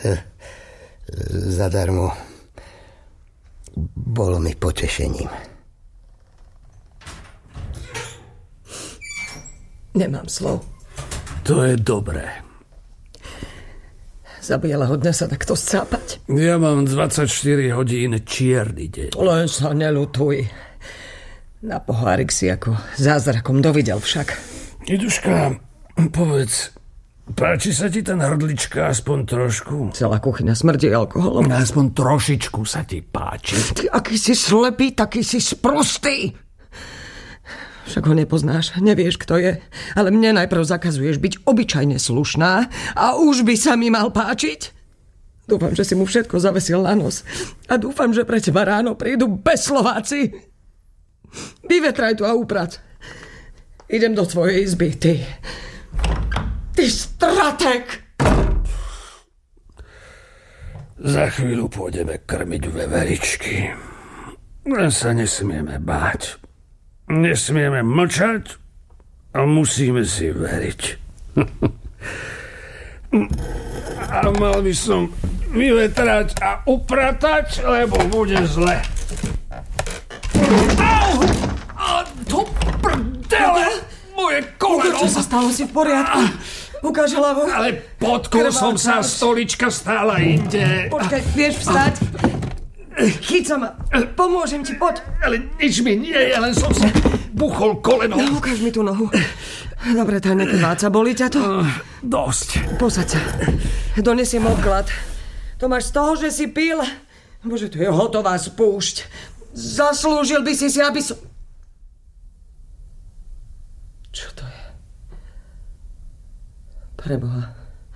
Zadarmo. Bolo mi potešením. Nemám slov. To je dobré. Za bieleho dňa sa takto scápať. Ja mám 24 hodín čierny deň. Len sa neľutuj. Na pohárik si ako zázrakom dovidel však. Iduška, povedz, páči sa ti ten hrdlička aspoň trošku? Celá kuchyňa smrdí alkoholom. Aspoň trošičku sa ti páči. Ty aký si slepý, taký si sprostý. Však ho nepoznáš, nevieš, kto je. Ale mne najprv zakazuješ byť obyčajne slušná a už by sa mi mal páčiť. Dúfam, že si mu všetko zavesil na nos. A dúfam, že pre teba ráno prídu bezslováci. Vyvetraj tu a uprac. Idem do tvojej izby, ty. Ty stratek! Za chvíľu pôjdeme krmiť veveričky. Len sa nesmieme báť. Nesmieme mlčať a musíme si veriť. A mal by som vyvetrať a upratať, lebo bude zle. Au! A to prdele! Moje koleno! Čo sa stalo? Si v poriadku? Ukáž hlavu. Ale potkol som sa, stolička stála inde. Počkaj, vieš vstať? Chyť sa ma. Pomôžem ti, poď. Ale nič mi nie je, len som sa buchol koleno. No, ukáž mi tú nohu. Dobre, tá nekrváca. Bolí ťa to? Dosť. Posaď sa. Donesiem obklad. To máš z toho, že si pil? Bože, to je hotová spúšť. Zaslúžil by si, aby som... Čo to je? Preboha.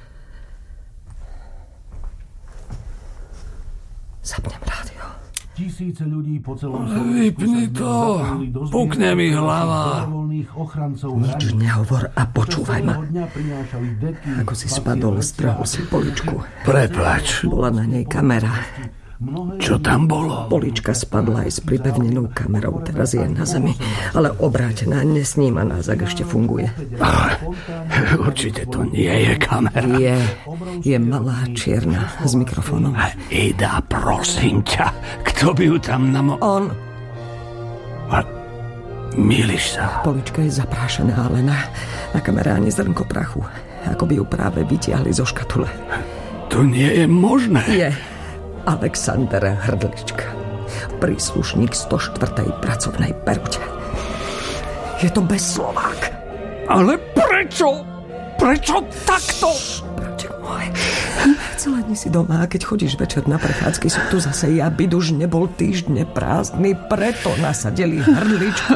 Zapnem rádio. Tisíce ľudí po celom Slovensku. Vypni to. Pukne mi hlava. Nič nehovor a počúvaj ma. Ako si spadol, strhol si poličku. Preplač. Bola na nej kamera. Čo tam bolo? Polička spadla aj s pripevnenou kamerou. Teraz je na zemi. Ale obrátená, nesnímaná, ak ešte funguje. Ale určite to nie je kamera. Je malá, čierna, s mikrofónom. Ida, prosím ťa, kto by ju tam On. A mýliš sa. Polička je zaprášená, ale na kamere ani zrnko prachu. Ako by ju práve vytiahli zo škatule. To nie je možné. Je Alexander Hrdlička, príslušník 104. pracovnej perute. Je to bezslovák. Ale prečo? Prečo takto? Braček môj, celé dni si doma a keď chodíš večer na prechádzky, sú tu zase ja. Byt už nebol týždne prázdny, preto nasadili Hrdličku.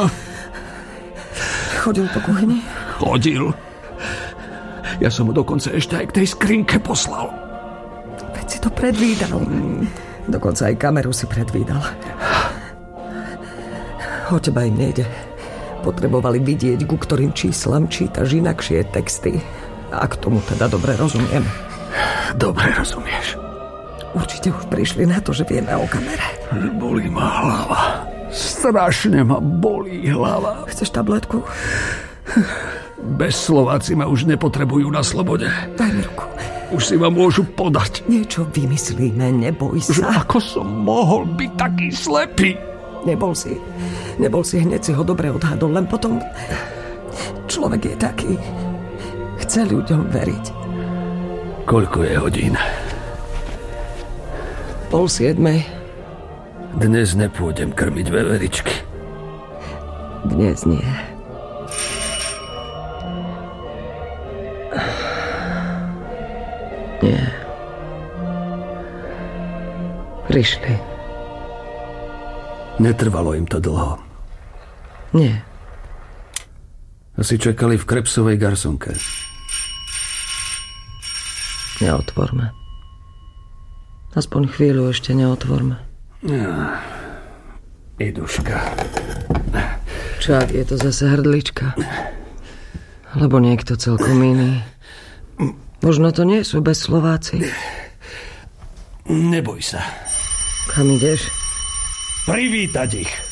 Chodil po kuchyni? Chodil. Ja som mu dokonca ešte aj k tej skrinke poslal. Veď si to predvídal. Dokonca aj kameru si predvídal. O teba im nejde. Potrebovali vidieť, ku ktorým číslam čítaš inakšie texty. A k tomu teda dobre rozumiem. Dobre rozumieš. Určite už prišli na to, že vieme o kamere. Bolí ma hlava. Strašne ma bolí hlava. Chceš tabletku? Bezslováci ma už nepotrebujú na slobode. Daj mi ruku. Už si ma môžu podať. Niečo vymyslíme, neboj sa. Že ako som mohol byť taký slepý? Nebol si, hneď si ho dobre odhadol, len potom človek je taký. Chce ľuďom veriť. Koľko je hodín? 6:30. Dnes nepôjdem krmiť veveričky. Dnes nie. Nie. Prišli. Netrvalo im to dlho. Nie. Asi čakali v krepsovej garsonke. Neotvorme. Aspoň chvíľu ešte neotvorme. Ja, Iduška. Čo ak je to zase Hrdlička? Alebo niekto celkom iný. Možno to nie sú bezslováci. Neboj sa. Kam ideš? Privítať ich.